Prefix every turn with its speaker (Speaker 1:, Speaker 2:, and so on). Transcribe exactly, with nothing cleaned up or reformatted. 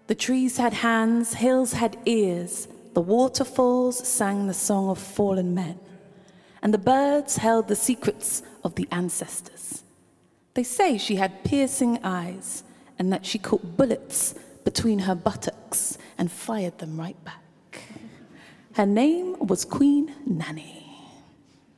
Speaker 1: The trees had hands, hills had ears, the waterfalls sang the song of fallen men, and the birds held the secrets of the ancestors. They say she had piercing eyes and that she caught bullets between her buttocks and fired them right back. Her name was Queen Nanny.